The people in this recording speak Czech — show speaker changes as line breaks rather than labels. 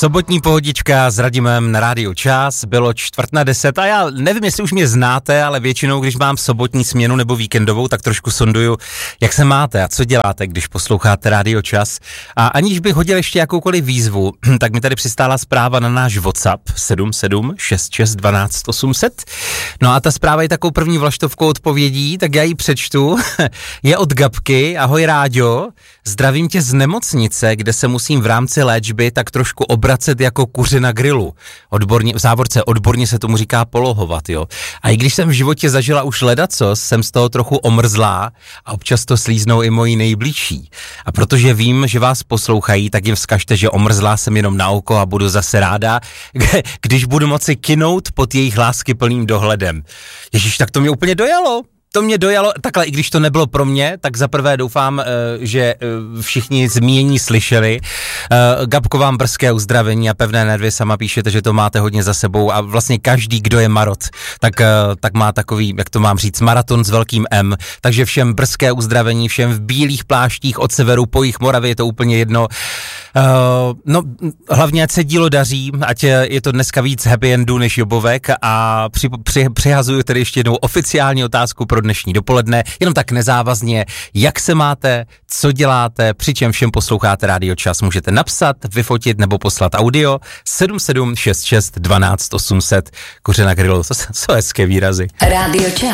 Sobotní pohodička s Radimem na Rádiu Čas, bylo 9:45 a já nevím, jestli už mě znáte, ale většinou, když mám sobotní směnu nebo víkendovou, tak trošku sonduju, jak se máte a co děláte, když posloucháte Rádio Čas. A aniž bych hodil ještě jakoukoliv výzvu, tak mi tady přistála zpráva na náš WhatsApp 7766 12 800. No a ta zpráva je takovou první vlaštovkou odpovědí, tak já ji přečtu. Je od Gabky. Ahoj Ráďo, zdravím tě z nemocnice, kde se musím v rámci léčby tak trošku obracet jako kuře na grilu. Odborně, v závorce odborně se tomu říká polohovat, jo. A i když jsem v životě zažila už ledacos, jsem z toho trochu omrzlá a občas to slíznou i moji nejbližší. A protože vím, že vás poslouchají, tak jim vzkažte, že omrzlá jsem jenom na oko a budu zase ráda, když budu moci kynout pod jejich láskyplným dohledem. Ježiš, tak to mě úplně dojalo. To mě dojalo, takhle, i když to nebylo pro mě, tak zaprvé doufám, že všichni zmínění slyšeli. Gabko, vám brzké uzdravení a pevné nervy, sama píšete, že to máte hodně za sebou a vlastně každý, kdo je marot, tak má takový, jak to mám říct, maraton s velkým M. Takže všem brzké uzdravení, všem v bílých pláštích od severu po jih Moravy, je to úplně jedno. No, hlavně ať se dílo daří, ať je to dneska víc happy endu než jobovek a přihazuju tedy ještě jednou oficiální otázku pro dnešní dopoledne, jenom tak nezávazně, jak se máte, co děláte, přičem všem posloucháte Rádio Čas, můžete napsat, vyfotit nebo poslat audio 7766 12 800, kuře na grilu, to jsou hezké výrazy.
Rádio Čas.